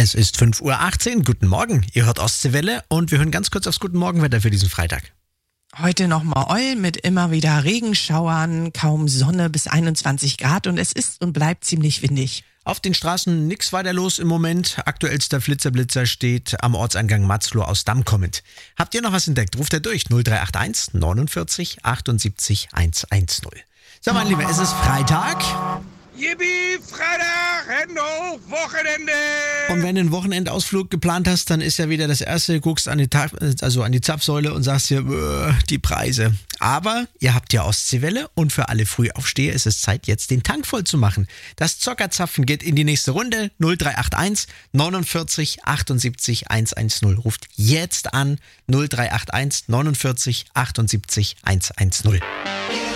Es ist 5:18 Uhr. Guten Morgen. Ihr hört Ostseewelle und wir hören ganz kurz aufs Guten Morgenwetter für diesen Freitag. Heute nochmal Eul mit immer wieder Regenschauern, kaum Sonne bis 21 Grad und es ist und bleibt ziemlich windig. Auf den Straßen nichts weiter los im Moment. Aktuellster Flitzer steht am Ortseingang Matzloh aus Damm kommend. Habt ihr noch was entdeckt? Ruft er durch 0381 49 78 110. So, mein Lieber, es ist Freitag. Yippie, Freitag, Hände hoch, Wochenende! Und wenn du einen Wochenendausflug geplant hast, dann ist ja wieder das Erste, du guckst an die Zapfsäule und sagst dir, die Preise. Aber ihr habt ja Ostseewelle und für alle Frühaufsteher ist es Zeit, jetzt den Tank voll zu machen. Das Zockerzapfen geht in die nächste Runde. 0381 49 78 110. Ruft jetzt an 0381 49 78 110.